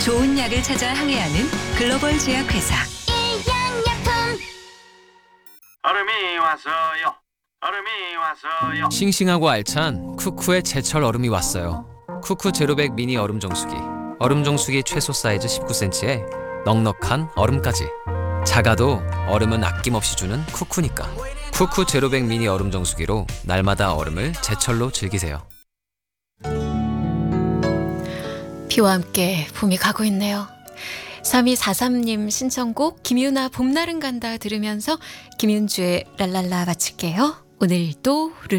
좋은 약을 찾아 항해하는 글로벌 제약회사. 얼음이 왔어요. 얼음이 왔어요. 싱싱하고 알찬 쿠쿠의 제철 얼음이 왔어요. 쿠쿠 제로백 미니 얼음 정수기. 얼음 정수기 최소 사이즈 19cm에 넉넉한 얼음까지. 작아도 얼음은 아낌없이 주는 쿠쿠니까. 쿠쿠 제로백 미니 얼음 정수기로 날마다 얼음을 제철로 즐기세요. 비와 함께 봄이 가고 있네요. 3243님 신청곡 김유나 봄날은 간다 들으면서 김윤주의 랄랄라 마칠게요. 오늘도